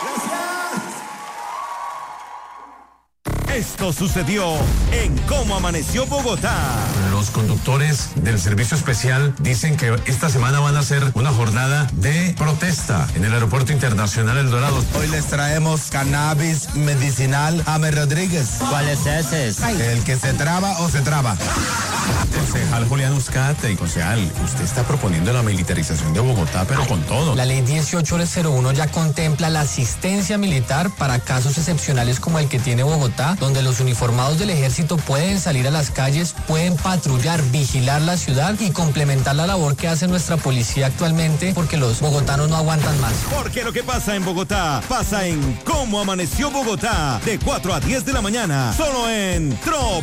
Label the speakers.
Speaker 1: Esto sucedió en Cómo Amaneció Bogotá.
Speaker 2: Los conductores del servicio especial dicen que esta semana van a hacer una jornada de protesta en el Aeropuerto Internacional El Dorado.
Speaker 3: Hoy les traemos cannabis medicinal James Rodríguez.
Speaker 4: ¿Cuál es ese?
Speaker 3: El que se traba o se traba.
Speaker 2: Concejal Julián Uzcategui, concejal, usted está proponiendo la militarización de Bogotá, pero con todo.
Speaker 5: La ley 1801 ya contempla la asistencia militar para casos excepcionales como el que tiene Bogotá, donde los uniformados del ejército pueden salir a las calles, pueden patrullar, vigilar la ciudad y complementar la labor que hace nuestra policía actualmente, porque los bogotanos no aguantan más.
Speaker 1: Porque lo que pasa en Bogotá, pasa en Cómo Amaneció Bogotá, de 4 a 10 de la mañana, solo en Trop.